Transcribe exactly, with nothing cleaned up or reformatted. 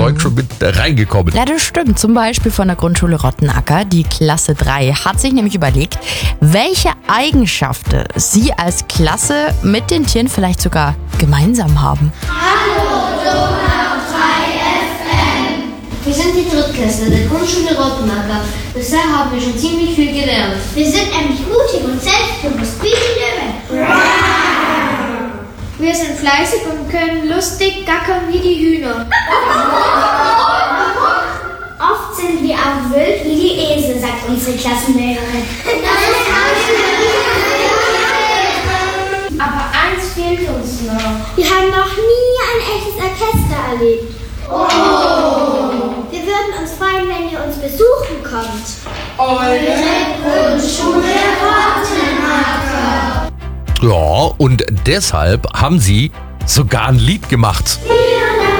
Zeug schon mit reingekommen. Ja, das stimmt. Zum Beispiel von der Grundschule Rottenacker. Die Klasse drei hat sich nämlich überlegt, welche Eigenschaften sie als Klasse mit den Tieren vielleicht sogar gemeinsam haben. Wir sind die Drittklässler der Grundschule Rottenacker. Bisher haben wir schon ziemlich viel gelernt. Wir sind nämlich mutig und selbstbewusst wie die Löwen. Wir sind fleißig und können lustig gackern wie die Hühner. Oft sind wir auch wild wie die Esel, sagt unsere Klassenlehrerin. Aber eins fehlt uns noch. Wir haben noch nie ein echtes Orchester erlebt. Wir würden uns freuen, wenn ihr uns besuchen kommt. Eure Grundschule Rottenacker. Ja, und deshalb haben sie sogar ein Lied gemacht.